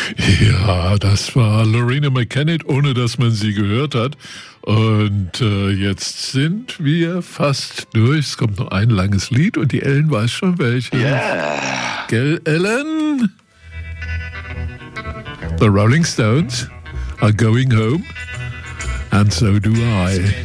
Ja, das war Lorena McKennitt, ohne dass man sie gehört hat. Und jetzt sind wir fast durch. Es kommt noch ein langes Lied und die Ellen weiß schon welches. Ja. Gell, Ellen? The Rolling Stones are going home, and so do I.